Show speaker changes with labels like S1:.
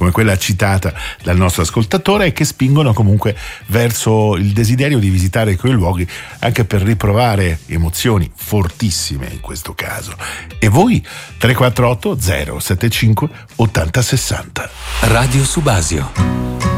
S1: come quella citata dal nostro ascoltatore, e che spingono comunque verso il desiderio di visitare quei luoghi anche per riprovare emozioni fortissime in questo caso. E voi? 348 075 8060.
S2: Radio Subasio.